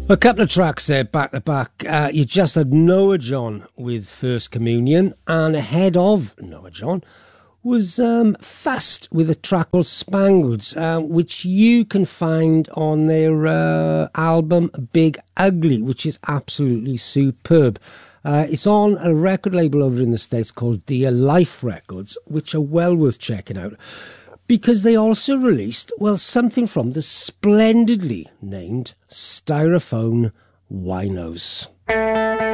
A couple of tracks there, back to back. You just had Noah John with First Communion, and ahead of Noah John was Fast with a track called Spangled, which you can find on their album Big Ugly, which is absolutely superb. It's on a record label over in the States called Dear Life Records, which are well worth checking out, because they also released, well, something from the splendidly named Styrofoam Winos.